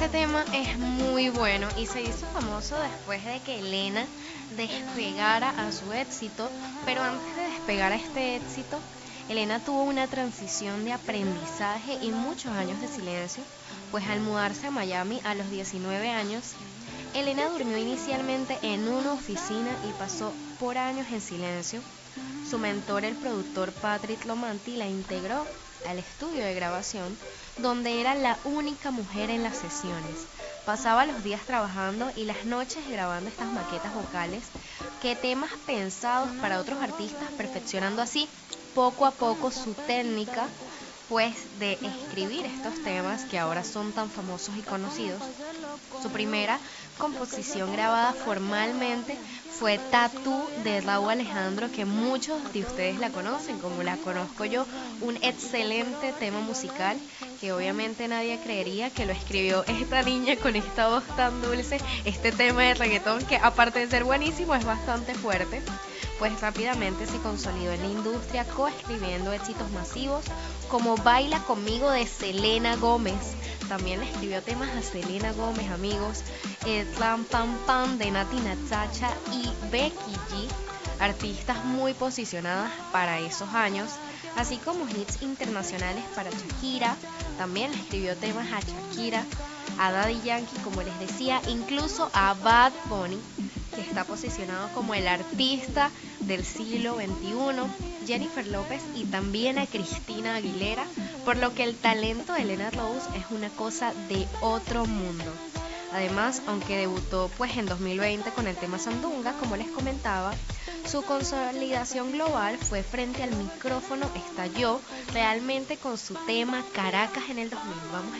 Este tema es muy bueno y se hizo famoso después de que Elena despegara a su éxito, pero antes de despegar a este éxito, Elena tuvo una transición de aprendizaje y muchos años de silencio, pues al mudarse a Miami a los 19 años, Elena durmió inicialmente en una oficina y pasó por años en silencio. Su mentor, el productor Patrick Lomanti, la integró al estudio de grabación, donde era la única mujer en las sesiones. Pasaba los días trabajando y las noches grabando estas maquetas vocales, que temas pensados para otros artistas, perfeccionando así poco a poco su técnica, pues de escribir estos temas que ahora son tan famosos y conocidos. Su primera composición grabada formalmente fue Tattoo de Rauw Alejandro, que muchos de ustedes la conocen como la conozco yo, un excelente tema musical que obviamente nadie creería que lo escribió esta niña con esta voz tan dulce. Este tema de reggaetón, que aparte de ser buenísimo es bastante fuerte, pues rápidamente se consolidó en la industria, coescribiendo éxitos masivos como Baila Conmigo de Selena Gómez. También le escribió temas a Selena Gómez, amigos, Slam Pam Pam de Nati Natasha y Becky G, artistas muy posicionadas para esos años, así como hits internacionales para Shakira. También le escribió temas a Shakira, a Daddy Yankee, como les decía, incluso a Bad Bunny, que está posicionado como el artista del siglo XXI, Jennifer López y también a Cristina Aguilera, por lo que el talento de Elena Rose es una cosa de otro mundo. Además, aunque debutó pues en 2020 con el tema Sandunga, como les comentaba, su consolidación global fue frente al micrófono, estalló realmente con su tema Caracas en el 2000. Vamos